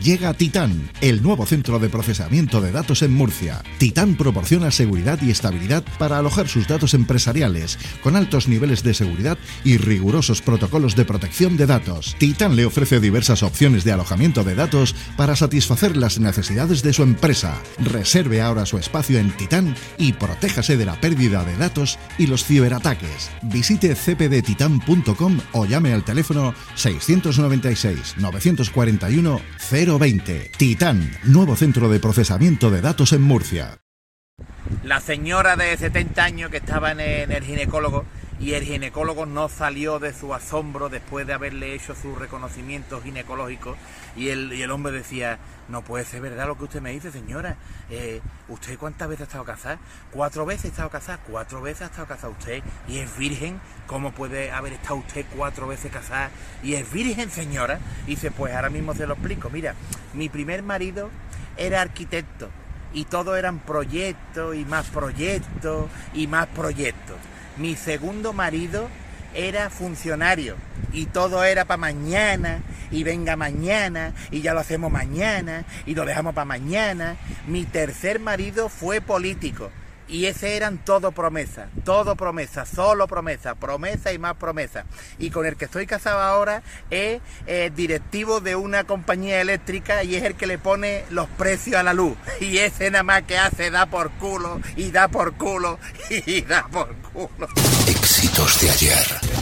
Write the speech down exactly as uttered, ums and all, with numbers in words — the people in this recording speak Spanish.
Llega Titán, el nuevo centro de procesamiento de datos en Murcia. Titán proporciona seguridad y estabilidad para alojar sus datos empresariales, con altos niveles de seguridad y rigurosos protocolos de protección de datos. Titán le ofrece diversas opciones de alojamiento de datos para satisfacer las necesidades de su empresa. Reserve ahora su espacio en Titán y protéjase de la pérdida de datos y los ciberataques. Visite c p d titan punto com o llame al teléfono seiscientos noventa y seis, novecientos cuarenta y uno, cero veinte. Titán, nuevo centro de procesamiento de datos en Murcia. La señora de setenta años que estaba en el, en el ginecólogo, y el ginecólogo no salió de su asombro después de haberle hecho su reconocimiento ginecológico, y el, y el hombre decía: no puede ser verdad lo que usted me dice, señora. Eh, ¿Usted cuántas veces ha estado casada? Cuatro veces ha estado casada. Cuatro veces ha estado casada usted y es virgen. ¿Cómo puede haber estado usted cuatro veces casada y es virgen, señora? Y dice: pues ahora mismo se lo explico. Mira, mi primer marido era arquitecto y todo eran proyectos y más proyectos y más proyectos. Mi segundo marido era funcionario y todo era para mañana, y venga mañana, y ya lo hacemos mañana, y lo dejamos para mañana. Mi tercer marido fue político, y ese eran todo promesas, todo promesas, solo promesas, promesas y más promesas. Y con el que estoy casado ahora es eh, directivo de una compañía eléctrica y es el que le pone los precios a la luz. Y ese nada más que hace da por culo, y da por culo, y da por culo. Éxitos de ayer.